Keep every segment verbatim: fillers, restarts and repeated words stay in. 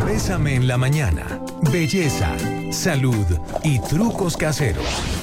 Bésame en la mañana. Belleza, salud y trucos caseros.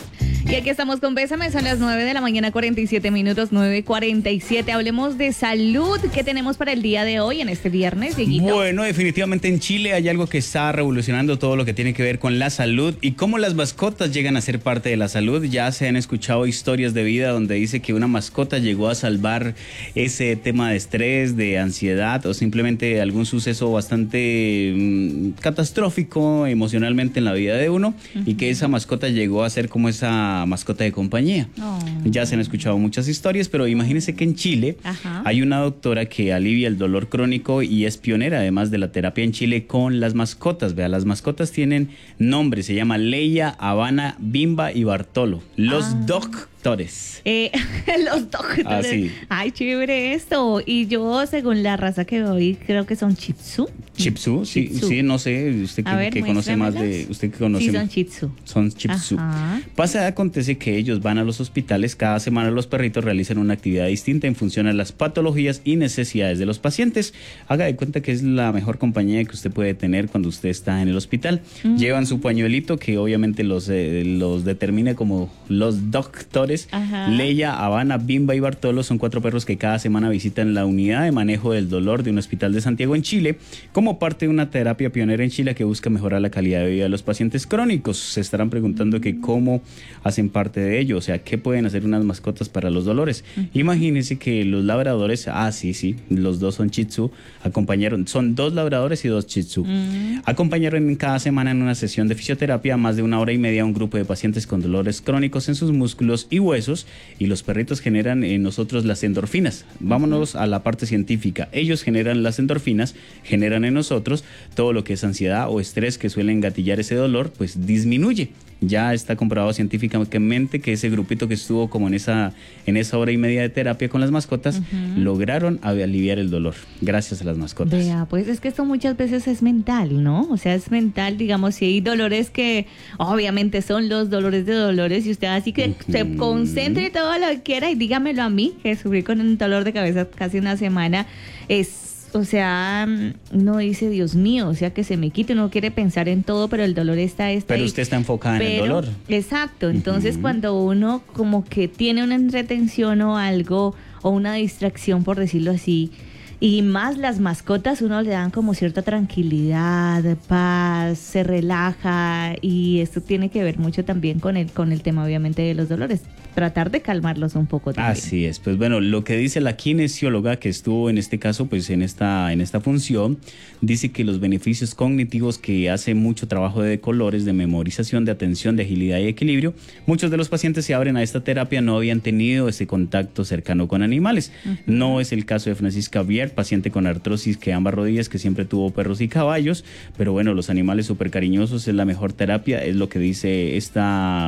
Y aquí estamos con Bésame, son las nueve de la mañana, cuarenta y siete minutos, nueve cuarenta y siete. Hablemos de salud. ¿Qué tenemos para el día de hoy, en este viernes, Dieguito? Bueno, definitivamente en Chile hay algo que está revolucionando todo lo que tiene que ver con la salud y cómo las mascotas llegan a ser parte de la salud. Ya se han escuchado historias de vida donde dice que una mascota llegó a salvar ese tema de estrés, de ansiedad o simplemente algún suceso bastante mmm, catastrófico emocionalmente en la vida de uno, uh-huh. y que esa mascota llegó a ser como esa mascota de compañía. Oh. Ya se han escuchado muchas historias, pero imagínense que en Chile, ajá, hay una doctora que alivia el dolor crónico y es pionera además de la terapia en Chile con las mascotas. Vea, las mascotas tienen nombre, se llama Leia, Habana, Bimba y Bartolo. Los ah. doctores. Eh, los doctores. Ah, sí. Ay, chévere esto. Y yo, según la raza que voy, creo que son Shih Tzu. Shih Tzu, sí, sí, no sé, usted que, ver, que conoce más de, usted que conoce. Sí, son Shih Tzu. Son Shih Tzu. Pasa, acontece que ellos van a los hospitales, cada semana los perritos realizan una actividad distinta en función a las patologías y necesidades de los pacientes. Haga de cuenta que es la mejor compañía que usted puede tener cuando usted está en el hospital. Mm. Llevan su pañuelito que obviamente los, eh, los determina como los doctores. Ajá. Leia, Habana, Bimba y Bartolo son cuatro perros que cada semana visitan la unidad de manejo del dolor de un hospital de Santiago en Chile, como parte de una terapia pionera en Chile que busca mejorar la calidad de vida de los pacientes crónicos. Se estarán preguntando que cómo hacen parte de ello, o sea, qué pueden hacer unas mascotas para los dolores. Uh-huh. Imagínense que los labradores, ah, sí, sí, los dos son Shih Tzu, acompañaron, son dos labradores y dos Shih Tzu. Uh-huh. Acompañaron cada semana en una sesión de fisioterapia más de una hora y media a un grupo de pacientes con dolores crónicos en sus músculos y huesos, y los perritos generan en nosotros las endorfinas. Vámonos uh-huh. a la parte científica. Ellos generan las endorfinas, generan en nosotros todo lo que es ansiedad o estrés que suelen gatillar ese dolor, pues disminuye. Ya está comprobado científicamente que ese grupito que estuvo como en esa, en esa hora y media de terapia con las mascotas, uh-huh. lograron aliviar el dolor gracias a las mascotas. Vea, pues es que esto muchas veces es mental, ¿no? O sea, es mental, digamos, si hay dolores que obviamente son los dolores de dolores y usted así que uh-huh. se concentre todo lo que quiera y dígamelo a mí, que sufrí con un dolor de cabeza casi una semana, es... O sea, no dice, Dios mío, o sea, que se me quite, uno quiere pensar en todo, pero el dolor está, está Pero ahí. usted está enfocada pero, en el dolor. Exacto, entonces uh-huh. cuando uno como que tiene una entretención o algo, o una distracción, por decirlo así, y más las mascotas, uno le dan como cierta tranquilidad, paz, se relaja, y esto tiene que ver mucho también con el, con el tema, obviamente, de los dolores. Tratar de calmarlos un poco también. Así es, pues bueno, lo que dice la kinesióloga que estuvo en este caso, pues en esta, en esta función, dice que los beneficios cognitivos que hace mucho trabajo de colores, de memorización, de atención, de agilidad y equilibrio, muchos de los pacientes se abren a esta terapia no habían tenido ese contacto cercano con animales. Uh-huh. No es el caso de Francisca Bier, paciente con artrosis que ambas rodillas, que siempre tuvo perros y caballos, pero bueno, los animales súper cariñosos es la mejor terapia, es lo que dice esta,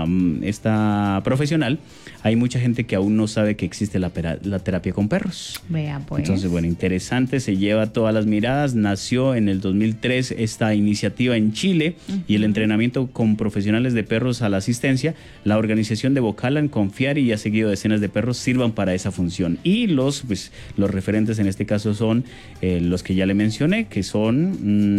esta profesional. Hay mucha gente que aún no sabe que existe la, pera, la terapia con perros. Vea pues. Entonces, bueno, interesante, se lleva todas las miradas. Nació en el dos mil tres esta iniciativa en Chile uh-huh. y el entrenamiento con profesionales de perros a la asistencia. La organización de Bocalan, Confiar y ha seguido decenas de perros sirvan para esa función. Y los, pues, los referentes en este caso son eh, los que ya le mencioné, que son... Mmm,